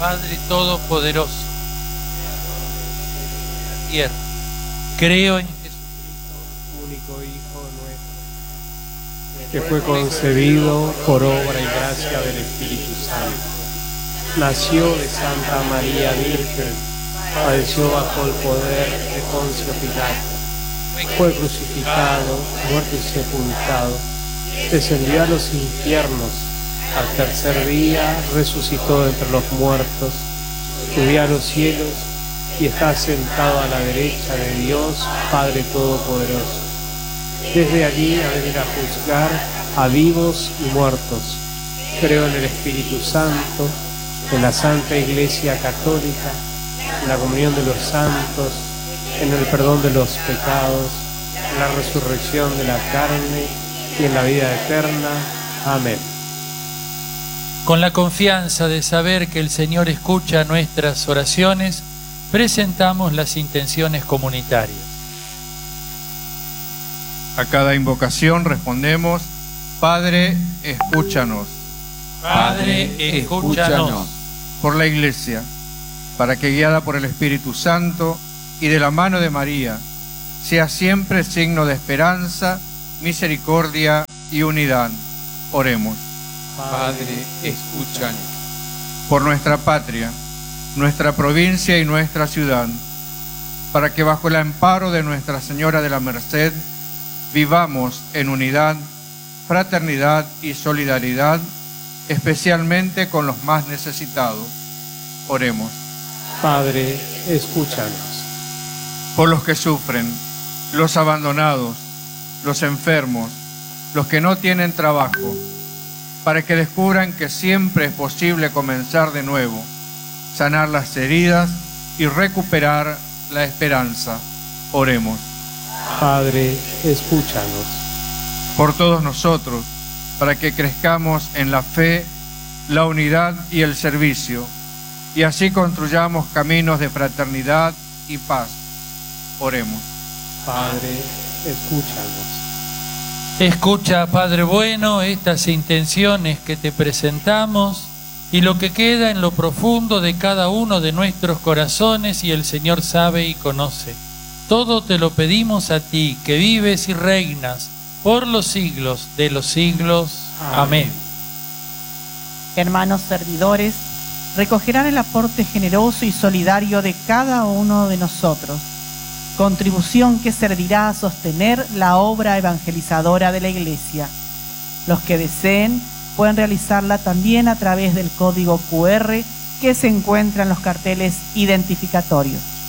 Padre Todopoderoso, tierra. Creo en Jesucristo, único Hijo nuestro, que fue concebido por obra y gracia del Espíritu Santo. Nació de Santa María Virgen, padeció bajo el poder de Poncio Pilato, fue crucificado, muerto y sepultado, descendió a los infiernos, al tercer día resucitó entre los muertos, subió a los cielos y está sentado a la derecha de Dios, Padre Todopoderoso. Desde allí ha de venir a juzgar a vivos y muertos. Creo en el Espíritu Santo, en la Santa Iglesia Católica, en la comunión de los santos, en el perdón de los pecados, en la resurrección de la carne y en la vida eterna. Amén. Con la confianza de saber que el Señor escucha nuestras oraciones, presentamos las intenciones comunitarias. A cada invocación respondemos: Padre, escúchanos. Padre, escúchanos. Por la Iglesia, para que, guiada por el Espíritu Santo y de la mano de María, sea siempre signo de esperanza, misericordia y unidad. Oremos. Padre, escúchanos. Por nuestra patria, nuestra provincia y nuestra ciudad, para que bajo el amparo de Nuestra Señora de la Merced vivamos en unidad, fraternidad y solidaridad, especialmente con los más necesitados. Oremos. Padre, escúchanos. Por los que sufren, los abandonados, los enfermos, los que no tienen trabajo, para que descubran que siempre es posible comenzar de nuevo, sanar las heridas y recuperar la esperanza. Oremos. Padre, escúchanos. Por todos nosotros, para que crezcamos en la fe, la unidad y el servicio, y así construyamos caminos de fraternidad y paz. Oremos. Padre, escúchanos. Escucha, Padre bueno, estas intenciones que te presentamos y lo que queda en lo profundo de cada uno de nuestros corazones, y el Señor sabe y conoce. Todo te lo pedimos a ti, que vives y reinas por los siglos de los siglos. Amén. Hermanos servidores, recogerán el aporte generoso y solidario de cada uno de nosotros, contribución que servirá a sostener la obra evangelizadora de la Iglesia. Los que deseen pueden realizarla también a través del código QR que se encuentra en los carteles identificatorios.